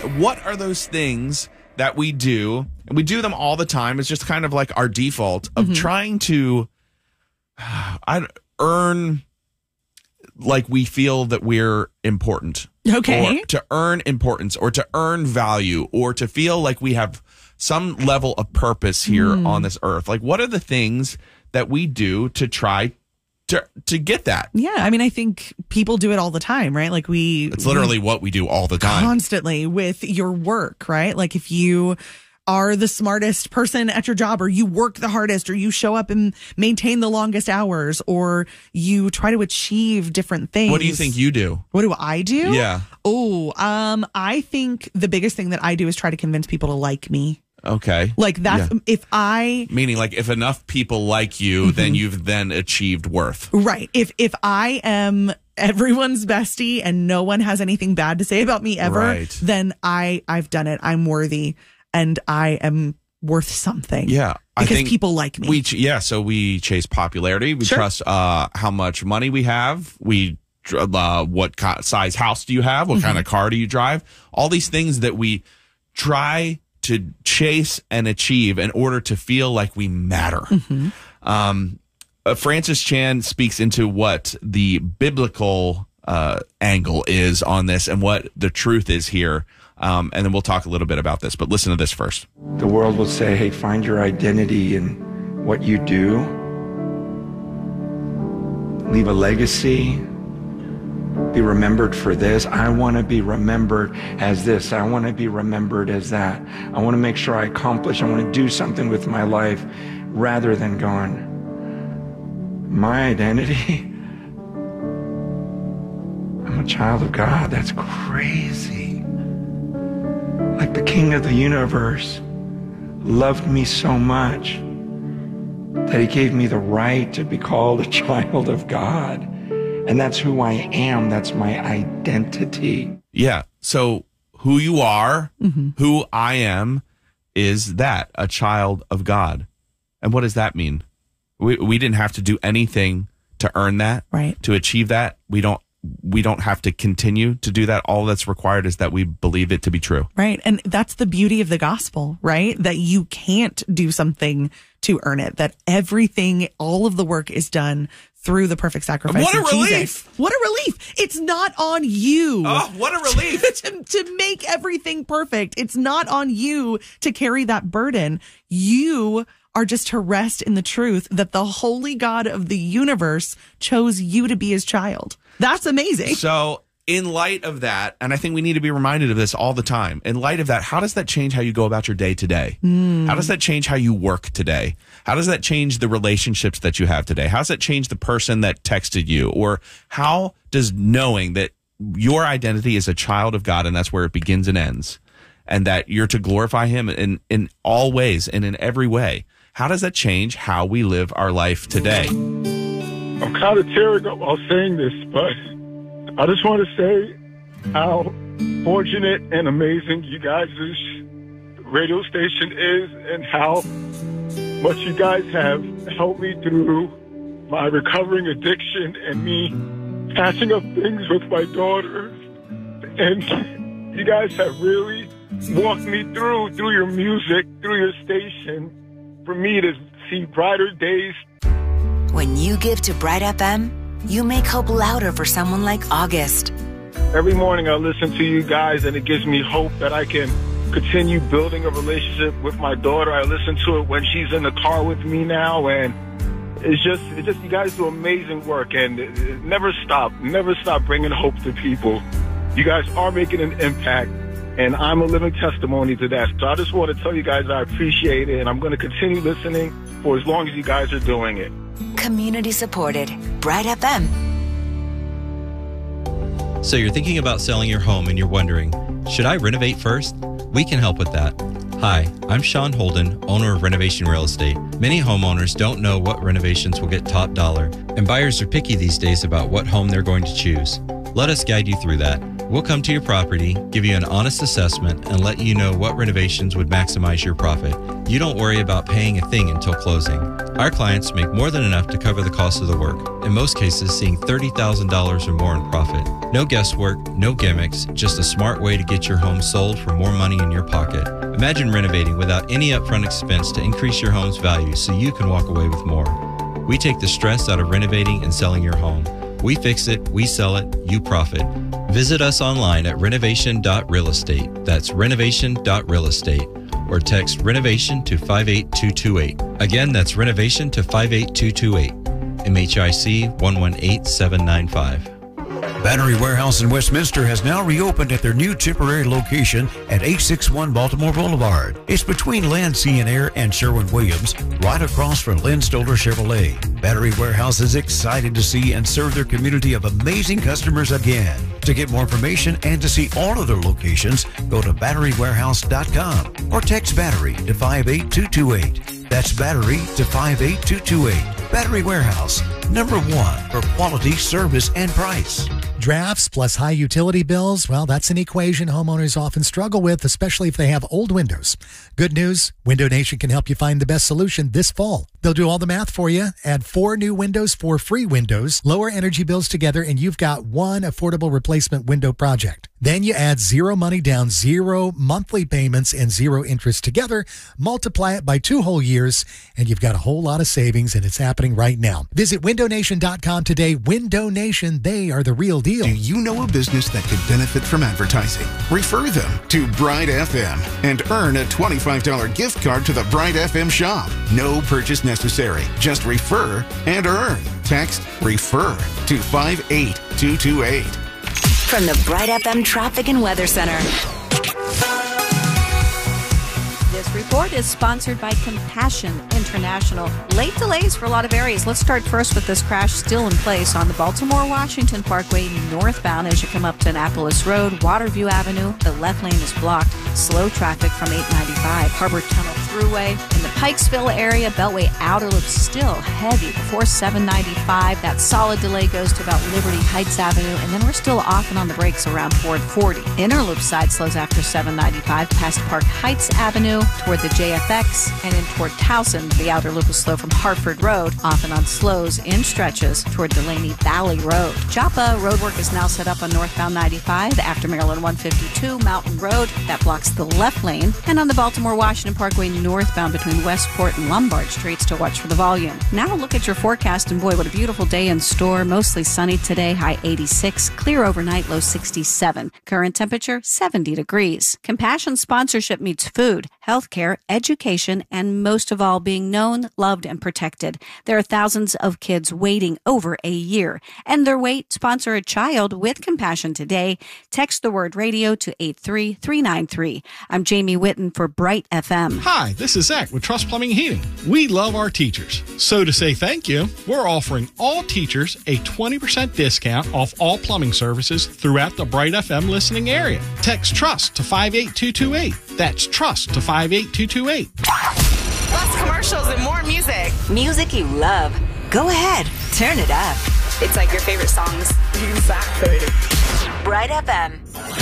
what are those things that we do? And we do them all the time. It's just kind of like our default of trying to earn, like we feel that we're important. Okay. Or to earn importance, or to earn value, or to feel like we have some level of purpose here on this earth. Like, what are the things that we do to try to get that? Yeah, I mean, I think people do it all the time, right? Like it's literally what we do all the time. Constantly with your work, right? Like if you are the smartest person at your job, or you work the hardest, or you show up and maintain the longest hours, or you try to achieve different things. What do you think you do? What do I do? Yeah. Oh, I think the biggest thing that I do is try to convince people to like me. Okay. Like that's meaning like if enough people like you, then you've then achieved worth. Right. If I am everyone's bestie and no one has anything bad to say about me ever, then I've done it. I'm worthy and I am worth something. Yeah. Because people like me. So we chase popularity. We trust how much money we have. We what size house do you have? What kind of car do you drive? All these things that we try to chase and achieve in order to feel like we matter. Francis Chan speaks into what the biblical angle is on this and what the truth is here. And then we'll talk a little bit about this, but listen to this first. The world will say, hey, find your identity in what you do. Leave a legacy. Be remembered for this. I want to be remembered as this. I want to be remembered as that. I want to make sure I accomplish. I want to do something with my life rather than going, my identity? I'm a child of God. That's crazy. Like the King of the universe loved me so much that he gave me the right to be called a child of God. And that's who I am. That's my identity. Yeah. So who you are, who I am, is that a child of God. And what does that mean? We didn't have to do anything to earn that, right? To achieve that. We don't have to continue to do that. All that's required is that we believe it to be true. Right. And that's the beauty of the gospel, right? That you can't do something to earn it, that everything, all of the work is done through the perfect sacrifice of Jesus. Relief. What a relief. It's not on you. Oh, what a relief. to make everything perfect. It's not on you to carry that burden. You are just to rest in the truth that the holy God of the universe chose you to be his child. That's amazing. So in light of that, and I think we need to be reminded of this all the time, in light of that, how does that change how you go about your day today? How does that change how you work today? How does that change the relationships that you have today? How does that change the person that texted you? Or how does knowing that your identity is a child of God and that's where it begins and ends, and that you're to glorify him in all ways and in every way, how does that change how we live our life today? I'm kind of tearing up while saying this, but I just want to say how fortunate and amazing you guys' radio station is and how much you guys have helped me through my recovering addiction and me patching up things with my daughter. And you guys have really walked me through your music, through your station, for me to see brighter days. When you give to Bright FM, you make hope louder for someone like August. Every morning I listen to you guys and it gives me hope that I can continue building a relationship with my daughter. I listen to it when she's in the car with me now, and it's just you guys do amazing work, and never stop bringing hope to people. You guys are making an impact, and I'm a living testimony to that. So I just want to tell you guys I appreciate it, and I'm going to continue listening for as long as you guys are doing it. Community supported. Bright FM. So you're thinking about selling your home and you're wondering, should I renovate first? We can help with that. Hi, I'm Sean Holden, owner of Renovation Real Estate. Many homeowners don't know what renovations will get top dollar, and buyers are picky these days about what home they're going to choose. Let us guide you through that. We'll come to your property, give you an honest assessment, and let you know what renovations would maximize your profit. You don't worry about paying a thing until closing. Our clients make more than enough to cover the cost of the work, in most cases seeing $30,000 or more in profit. No guesswork, no gimmicks, just a smart way to get your home sold for more money in your pocket. Imagine renovating without any upfront expense to increase your home's value so you can walk away with more. We take the stress out of renovating and selling your home. We fix it, we sell it, you profit. Visit us online at renovation.realestate. That's renovation.realestate. Or text renovation to 58228. Again, that's renovation to 58228. MHIC 118795. Battery Warehouse in Westminster has now reopened at their new temporary location at 861 Baltimore Boulevard. It's between Lansing and Air and Sherwin-Williams, right across from Lynn Stoller Chevrolet. Battery Warehouse is excited to see and serve their community of amazing customers again. To get more information and to see all of their locations, go to batterywarehouse.com or text battery to 58228. That's battery to 58228. Battery Warehouse, #1 for quality, service, and price. Drafts plus high utility bills, well, that's an equation homeowners often struggle with, especially if they have old windows. Good news, Window Nation can help you find the best solution this fall. They'll do all the math for you, add 4 new windows, 4 free windows, lower energy bills together, and you've got 1 affordable replacement window project. Then you add 0 money down, 0 monthly payments, and 0 interest together, multiply it by 2 whole years, and you've got a whole lot of savings, and it's happening right now. Visit windownation.com today. Window Nation, they are the real deal. Do you know a business that could benefit from advertising? Refer them to Bright FM and earn a $25 gift card to the Bright FM shop. No purchase necessary. Just refer and earn. Text REFER to 58228. From the Bright FM Traffic and Weather Center. This report is sponsored by Compassion International. Late delays for a lot of areas. Let's start first with this crash still in place on the Baltimore-Washington Parkway northbound as you come up to Annapolis Road, Waterview Avenue. The left lane is blocked. Slow traffic from 895 Harbor Tunnel Thruway. In the Pikesville area, Beltway Outer Loop still heavy before 795. That solid delay goes to about Liberty Heights Avenue, and then we're still off and on the brakes around Ford 40. Inner Loop side slows after 795 past Park Heights Avenue toward the JFX, and in toward Towson. The outer loop is slow from Hartford Road, off and on slows in stretches toward Delaney Valley Road. Joppa roadwork is now set up on northbound 95 after Maryland 152 Mountain Road. That blocks the left lane. And on the Baltimore-Washington Parkway northbound between Westport and Lombard Streets to watch for the volume. Now look at your forecast, and boy, what a beautiful day in store. Mostly sunny today, high 86, clear overnight, low 67. Current temperature 70 degrees. Compassion sponsorship meets food, healthcare, education, and most of all, being known, loved, and protected. There are thousands of kids waiting over a year. And their wait, sponsor a child with Compassion today. Text the word radio to 83393. I'm Jamie Whitten for Bright FM. Hi, this is Zach with Trust Plumbing and Heating. We love our teachers. So to say thank you, we're offering all teachers a 20% discount off all plumbing services throughout the Bright FM listening area. Text TRUST to 58228. That's TRUST to 58228. Less commercials and more music. Music you love. Go ahead, turn it up. It's like your favorite songs. Exactly. Bright FM.